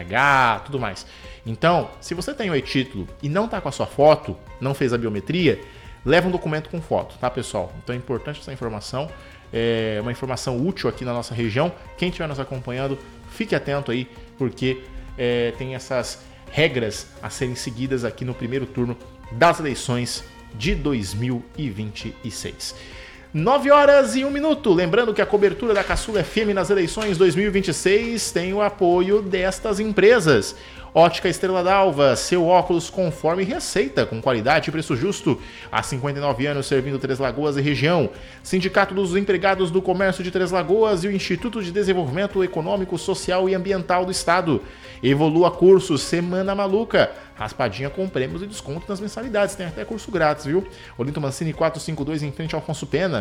CNH, tudo mais. Então, se você tem o e-título e não está com a sua foto, não fez a biometria, leva um documento com foto, tá, pessoal? Então é importante essa informação, é uma informação útil aqui na nossa região. Quem estiver nos acompanhando, fique atento aí, porque tem essas regras a serem seguidas aqui no primeiro turno das eleições de 2026. 9h01. Lembrando que a cobertura da Caçula FM nas eleições 2026 tem o apoio destas empresas. Ótica Estrela d'Alva, seu óculos conforme receita, com qualidade e preço justo. Há 59 anos servindo Três Lagoas e região. Sindicato dos Empregados do Comércio de Três Lagoas e o Instituto de Desenvolvimento Econômico, Social e Ambiental do Estado. Evolua Cursos, Semana Maluca. Raspadinha com prêmios e desconto nas mensalidades. Tem até curso grátis, viu? Olinto Mancini 452 em frente ao Afonso Pena,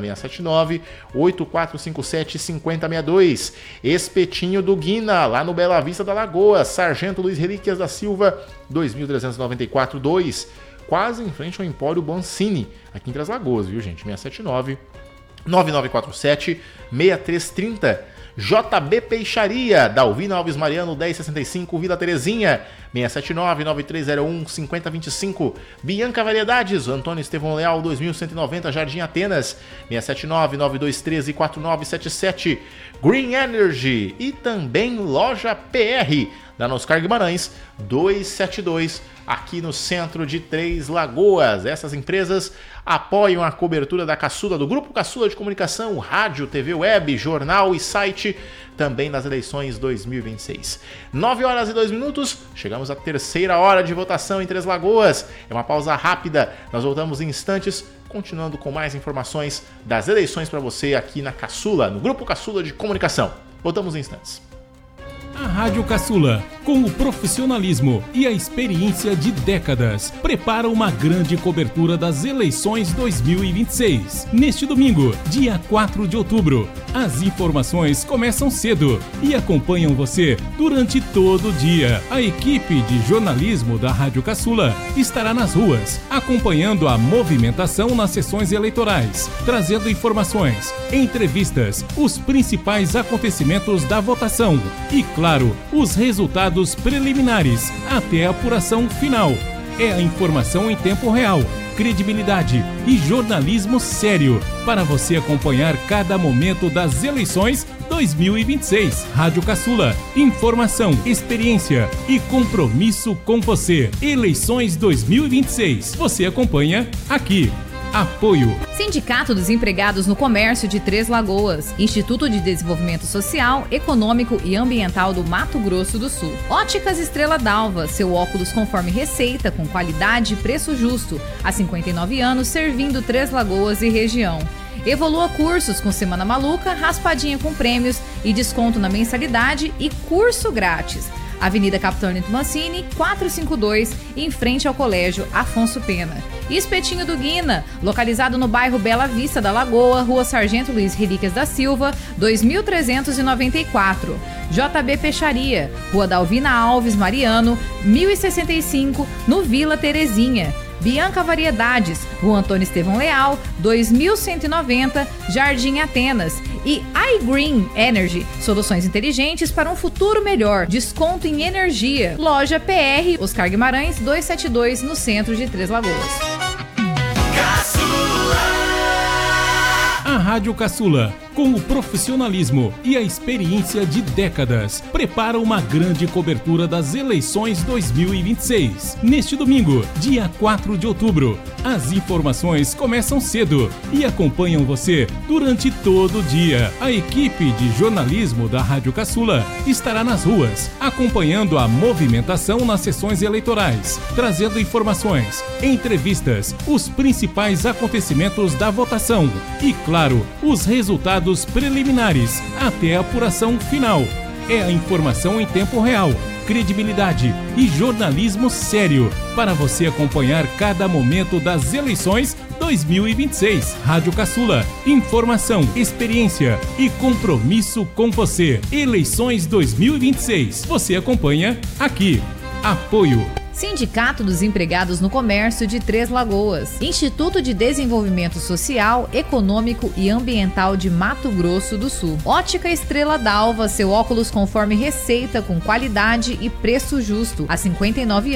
679-8457-5062. Espetinho do Guina, lá no Bela Vista da Lagoa. Sargento Luiz Relíquias da Silva, 2394-2. Quase em frente ao Empório Boncini, aqui em Três Lagoas, viu, gente? 679-9947-6330. JB Peixaria, Dalvina Alves Mariano, 1065, Vila Terezinha, 679-9301-5025. Bianca Variedades, Antônio Estevão Leal, 2190, Jardim Atenas, 679-9213-4977. Green Energy e também Loja PR, da Oscar Guimarães, 272, aqui no centro de Três Lagoas. Essas empresas apoiam a cobertura da Caçula, do Grupo Caçula de Comunicação, rádio, TV, web, jornal e site, também nas eleições 2026. 9h02, chegamos à terceira hora de votação em Três Lagoas. É uma pausa rápida, nós voltamos em instantes, continuando com mais informações das eleições para você aqui na Caçula, no Grupo Caçula de Comunicação. Voltamos em instantes. A Rádio Caçula, com o profissionalismo e a experiência de décadas, prepara uma grande cobertura das eleições 2026. Neste domingo, dia 4 de outubro, as informações começam cedo e acompanham você durante todo o dia. A equipe de jornalismo da Rádio Caçula estará nas ruas, acompanhando a movimentação nas sessões eleitorais, trazendo informações, entrevistas, os principais acontecimentos da votação e, claro, os resultados preliminares até a apuração final. É a informação em tempo real, credibilidade e jornalismo sério para você acompanhar cada momento das eleições 2026. Rádio Caçula, informação, experiência e compromisso com você. Eleições 2026. Você acompanha aqui. Apoio: Sindicato dos Empregados no Comércio de Três Lagoas, Instituto de Desenvolvimento Social, Econômico e Ambiental do Mato Grosso do Sul. Óticas Estrela d'Alva, seu óculos conforme receita, com qualidade e preço justo. Há 59 anos servindo Três Lagoas e região. Evolua Cursos, com Semana Maluca, raspadinha com prêmios e desconto na mensalidade e curso grátis. Avenida Capitão Olinto Mancini, 452, em frente ao Colégio Afonso Pena. Espetinho do Guina, localizado no bairro Bela Vista da Lagoa, Rua Sargento Luiz Relíquias da Silva, 2394. JB Peixaria, Rua Dalvina Alves Mariano, 1065, no Vila Terezinha. Bianca Variedades, Rua Antônio Estevão Leal, 2190, Jardim Atenas. E iGreen Energy, soluções inteligentes para um futuro melhor. Desconto em energia. Loja PR, Oscar Guimarães, 272, no centro de Três Lagoas. A Rádio Caçula, com o profissionalismo e a experiência de décadas, prepara uma grande cobertura das eleições 2026. Neste domingo, dia 4 de outubro, as informações começam cedo e acompanham você durante todo o dia. A equipe de jornalismo da Rádio Caçula estará nas ruas, acompanhando a movimentação nas sessões eleitorais, trazendo informações, entrevistas, os principais acontecimentos da votação e, claro, os resultados preliminares até a apuração final. É a informação em tempo real, credibilidade e jornalismo sério para você acompanhar cada momento das eleições 2026. Rádio Caçula, informação, experiência e compromisso com você. Eleições 2026. Você acompanha aqui. Apoio: Sindicato dos Empregados no Comércio de Três Lagoas, Instituto de Desenvolvimento Social, Econômico e Ambiental de Mato Grosso do Sul, Ótica Estrela d'Alva, seu óculos conforme receita com qualidade e preço justo, há 59